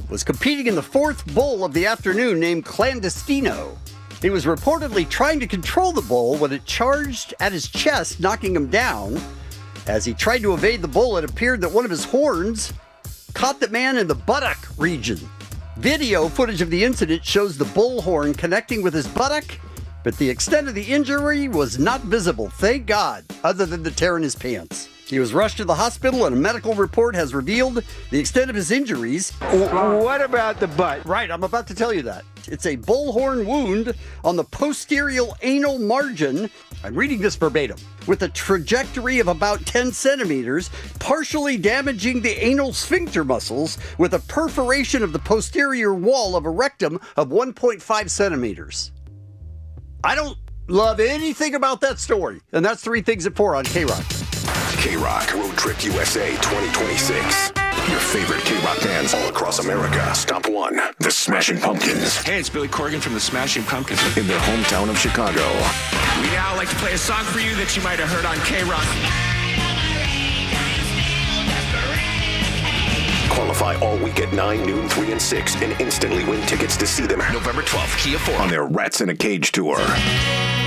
was competing in the fourth bull of the afternoon named Clandestino. He was reportedly trying to control the bull when it charged at his chest, knocking him down. As he tried to evade the bull, it appeared that one of his horns caught the man in the buttock region. Video footage of the incident shows the bull horn connecting with his buttock, but the extent of the injury was not visible, thank God, other than the tear in his pants. He was rushed to the hospital, and a medical report has revealed the extent of his injuries. What about the butt? Right, I'm about to tell you that. It's a bullhorn wound on the posterior anal margin. I'm reading this verbatim. With a trajectory of about 10 centimeters, partially damaging the anal sphincter muscles with a perforation of the posterior wall of a rectum of 1.5 centimeters. I don't love anything about that story. And that's 3 Things at 4 on K-Rock. K-Rock Road Trip USA 2026. Your favorite K-Rock bands all across America. Stop 1, the Smashing Pumpkins. Hey, it's Billy Corgan from the Smashing Pumpkins. In their hometown of Chicago. We now like to play a song for you that you might have heard on K-Rock. Qualify all week at 9, noon, 3, and 6 and instantly win tickets to see them November 12th, Kia 4. on their Rats in a Cage tour.